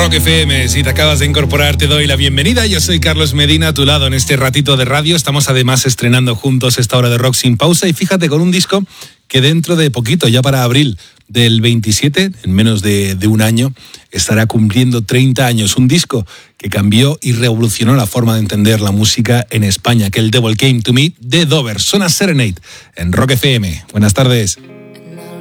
Rock FM. Si te acabas de incorporar, te doy la bienvenida. Yo soy Carlos Medina, a tu lado en este ratito de radio. Estamos además estrenando juntos esta hora de rock sin pausa. Y fíjate, con un disco que dentro de poquito, ya para abril del 27, en menos de un año, estará cumpliendo 30 años. Un disco que cambió y revolucionó la forma de entender la música en España, que el Devil Came to Me de Dover. Suena Serenade en Rock FM. Buenas tardes.